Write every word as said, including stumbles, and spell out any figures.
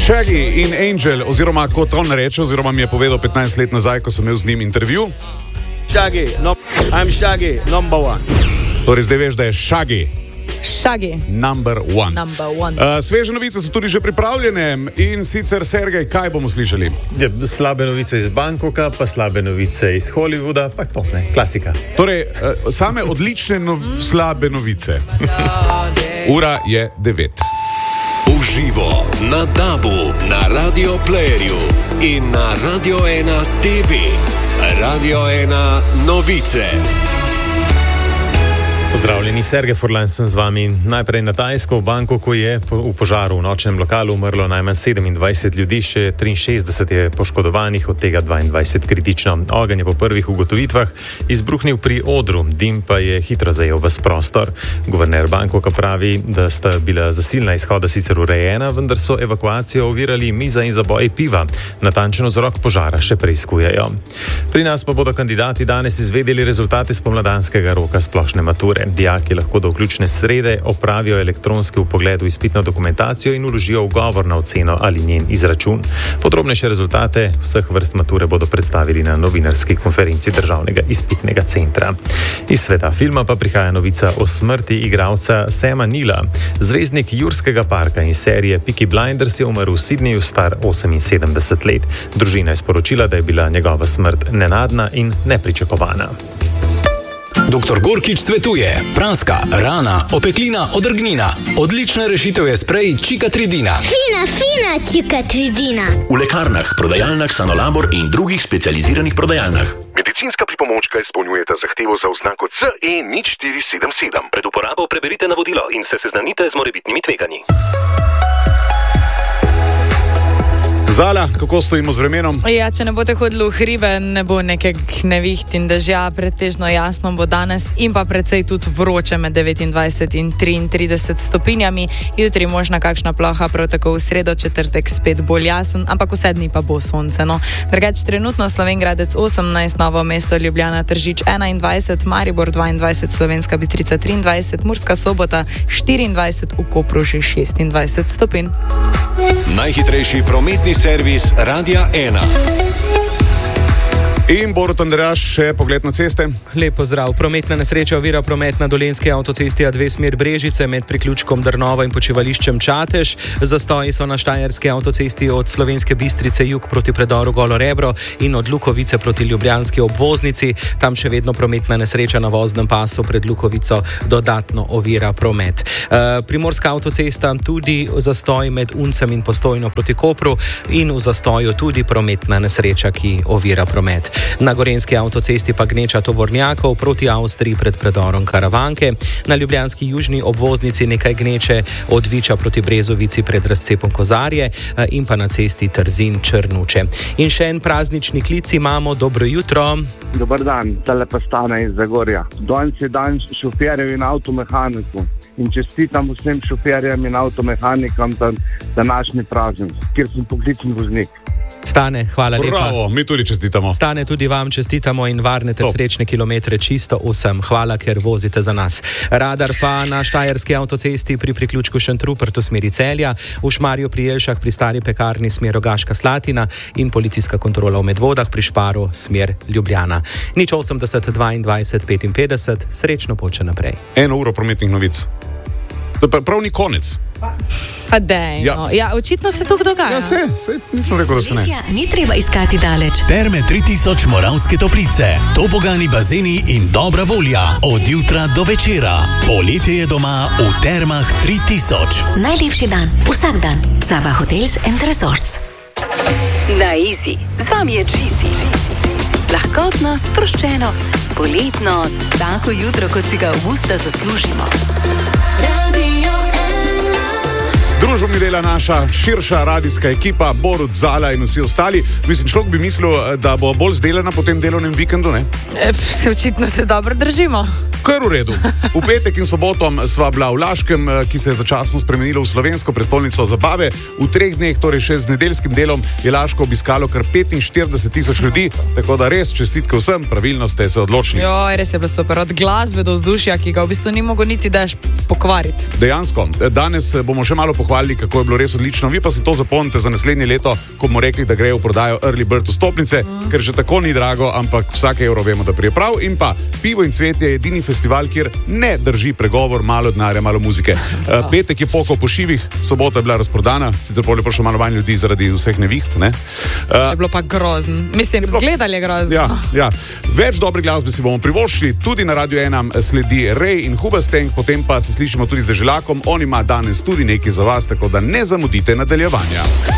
Shaggy in Angel, oziroma kot on reče, oziroma mi je povedal petnajst let nazaj, ko sem imel z njim intervju. Shaggy, no, I'm Shaggy, number one. Torej, zdaj veš, da je Shaggy. Shaggy. Number one. Number one. Uh, sveže novice so tudi že pripravljene in sicer, Sergej, kaj bomo slišali? Ja, slabe novice iz Bangkoka, pa slabe novice iz Hollywooda, pa to, ne, klasika. Torej, uh, same odlične no slabe novice. Ura je devet. Uživo na Dabu, na Radio Playerju in na Radio ena T V. Radio ena novice. Pozdravljeni, Sergej Furlan sem z vami. Najprej na Tajsko. V Bangkoku je v požaru v nočnem lokalu umrlo najmanj sedemindvajset ljudi, še triinšestdeset je poškodovanih, od tega dvaindvajset kritično. Ogenj je po prvih ugotovitvah izbruhnil pri odru, dim pa je hitro zajel ves prostor. Guverner Bangkoka pravi, da sta bila zasilna izhoda sicer urejena, vendar so evakuacijo ovirali miza in zaboj piva. Natančen vzrok požara še preiskujejo. Pri nas pa bodo kandidati danes izvedeli rezultate spomladanskega roka splošne mature. Dijaki lahko do vključne srede opravijo elektronski vpogled v izpitno dokumentacijo in vložijo ugovor na oceno ali njen izračun. Podrobnejše rezultate vseh vrst mature bodo predstavili na novinarski konferenci Državnega izpitnega centra. Iz sveta filma pa prihaja novica o smrti igralca Sama Neila. Zvezdnik Jurskega parka in serije Peaky Blinders je umrl v Sydneyju, star oseminsedemdeset let. Družina je sporočila, da je bila njegova smrt nenadna in nepričakovana. Doktor Gorkič svetuje: praska, rana, opeklina, odrgnina. Odlična rešitev je sprej Čikatridina. Fina, fina Čikatridina. V lekarnah, prodajalnah Sanolabor in drugih specializiranih prodajalnah. Medicinska pripomočka izpolnjujeta zahtevo za oznako C E nič štiri sedem sedem. Pred uporabo preberite navodilo in se seznanite z morebitnimi tveganji. Zala, kako stojimo z vremenom? Ja, če ne boste hodili v hribe, ne bo nekaj neviht in dežja, pretežno jasno bo danes in pa precej tudi vroče med devetindvajset in triintrideset stopinjami. Jutri možna kakšna ploha, prav tako v sredo, četrtek spet bolj jasen, ampak vse dni pa bo sonce. No. Drugače trenutno Slovenj Gradec osemnajst, Novo mesto, Ljubljana, Tržič enaindvajset, Maribor dvaindvajset, Slovenska Bistrica triindvajset, Murska Sobota štiriindvajset, v Kopru že šestindvajset stopinj. Najhitrejši prometni servis Radia ena. In Borut Andreaš, še pogled na ceste. Lep pozdrav. Prometna nesreča ovira promet na Dolenjski avtocesti A dve smer Brežice med priključkom Drnova in počivališčem Čatež. Zastoji so na Štajerski avtocesti od Slovenske Bistrice jug proti predoru Golo Rebro in od Lukovice proti ljubljanski obvoznici. Tam še vedno prometna nesreča na voznem pasu pred Lukovico dodatno ovira promet. E, Primorska avtocesta tudi zastoj med Uncem in Postojno proti Kopru in v zastoju tudi prometna nesreča, ki ovira promet. Na Gorenjski avtocesti pa gneča tovornjakov proti Avstriji pred predorom Karavanke. Na ljubljanski južni obvoznici nekaj gneče od Viča proti Brezovici pred razcepom Kozarje in pa na cesti Trzin Črnuče. In še en praznični klic imamo. Dobro jutro. Dobar dan, tale pa Stane iz Zagorja. Danes je dan šoferjev in avtomehaniku. In čestitam vsem šoferjem in avtomehanikom za današnji praznik, kjer sem poklicni voznik. Stane, hvala lepa. Bravo, mi tudi čestitamo. Stane, tudi vam čestitamo in varne ter srečne kilometre čisto vsem. Hvala, ker vozite za nas. Radar pa na Štajerski avtocesti pri priključku Šentrupert v smeri Celja, v Šmarju pri Jelšah pri stari pekarni smer Rogaška Slatina in policijska kontrola v Medvodah pri Šparu smer Ljubljana. Nič osemdeset dvaindvajset petinpetdeset, srečno pot še naprej. Eno uro prometnih novic. To je prav ni konec. Pa dej, ja. No. Ja, očitno se to dogaja. Ja, se, se, nisem rekel, da se ne. Ni treba iskati daleč. Terme tri tisoč Moravske Toplice, tobogani bazeni in dobra volja od jutra do večera. Poletje je doma v Termah tri tisoč. Najlepši dan, vsak dan. Sava Hotels and Resorts. Na Easy. Z vami je Cheesy. Lahkotno, sproščeno, poletno, tako jutro, kot si ga avgusta zaslužimo. Družbo mi dela naša širša radijska ekipa, Borut, Zala in vsi ostali. Mislim, človek bi mislil, da bo bolj zdelana po tem delovnem vikendu, ne? E, se očitno se dobro držimo. Kar v redu. V petek in sobotom sva bila v Laškem, ki se je začasno spremenilo v slovensko prestolnico zabave. V treh dneh, torej še z nedeljskim delom, je Laško obiskalo kar petinštirideset tisoč ljudi, tako da res čestitke vsem, pravilno ste se odločili. Jo, res je bilo super, od glasbe do vzdušja, ki ga v bistvu ni mogo niti daš pokvariti. Dejansko, danes bomo še malo pohvalili hvalili, kako je bilo res odlično. Vi pa si to zapomnite za naslednje leto, ko bomo rekli, da grejo v prodajo Early Bird vstopnice, mm. ker že tako ni drago, ampak vsak evro vemo, da prije prav. In pa Pivo in cvet je edini festival, kjer ne drži pregovor, malo denarja, malo muzike. Uh, petek je pokal po šivih, sobota je bila razprodana, sicer bolje prišlo malo manj ljudi zaradi vseh neviht. Ne? Uh, je bilo pa grozno. Mislim, zgledali je grozno. Ja, ja. Več dobre glasbe si bomo privoščili, tudi na Radio ena sledi Ray in Hubasteng, potem pa se slišimo tudi z Deželakom. On ima danes tudi nekaj za vas, tako da ne zamudite nadaljevanja.